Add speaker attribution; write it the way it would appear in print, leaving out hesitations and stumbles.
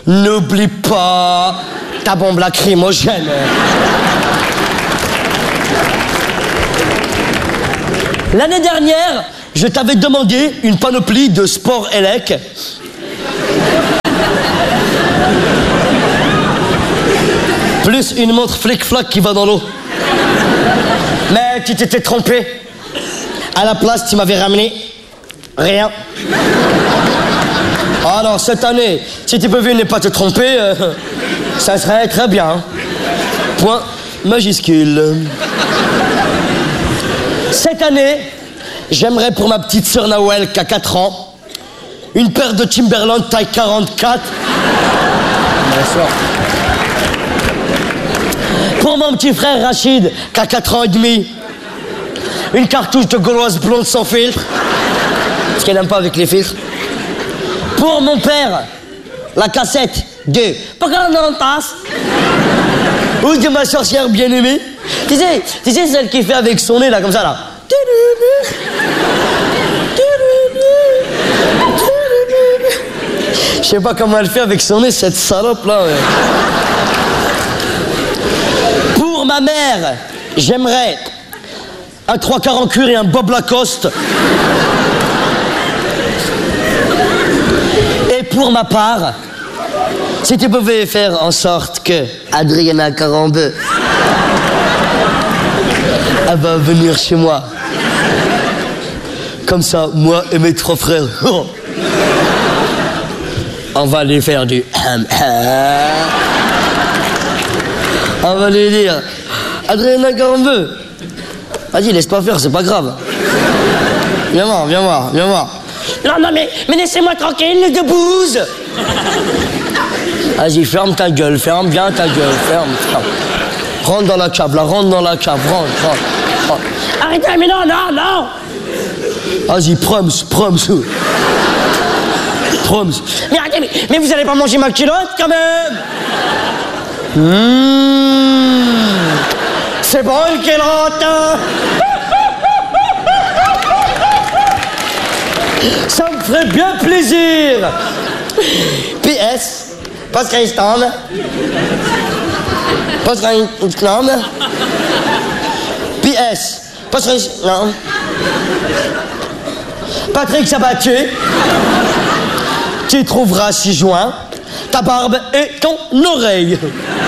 Speaker 1: N'oublie pas ta bombe lacrymogène. L'année dernière, je t'avais demandé une panoplie de sport élec. Plus une montre flic-flac qui va dans l'eau. Mais tu t'étais trompé. À la place, tu m'avais ramené rien. Alors, cette année, si tu pouvais ne pas te tromper, ça serait très bien. Point majuscule. Cette année, j'aimerais pour ma petite sœur Nawel qui a 4 ans, une paire de Timberland taille 44. Bonsoir. Pour mon petit frère Rachid, qui a 4 ans et demi, une cartouche de gauloise blonde sans filtre, parce qu'elle n'aime pas avec les filtres. Pour mon père, la cassette de Pocahontas, ou de ma sorcière bien-aimée. Tu sais, celle qui fait avec son nez, là, comme ça, là. Je sais pas comment elle fait avec son nez, cette salope, là. Ouais. Pour ma mère, j'aimerais un 3/4 en cuir et un Bob Lacoste. Et pour ma part, si tu pouvais faire en sorte que Adriana Carambeu, elle va venir chez moi. Comme ça, moi et mes 3 frères, on va lui faire du... On va lui dire, Adriana Carambeu, vas-y, laisse pas faire, c'est pas grave. Viens voir, viens voir, viens voir. Non, mais laissez-moi tranquille, les deux bouses. Vas-y, ferme ta gueule, ferme bien ta gueule, ferme. Rentre dans la cave, là, rentre dans la cave, rentre. Arrêtez, mais non. Vas-y, proms. Mais arrêtez, mais vous allez pas manger ma culotte, quand même. C'est bon, qu'elle rentre. Ça me ferait bien plaisir. PS, post-Christande. PS, post-Christande. Patrick Sabatier, tu trouveras 6 juin ta barbe et ton oreille.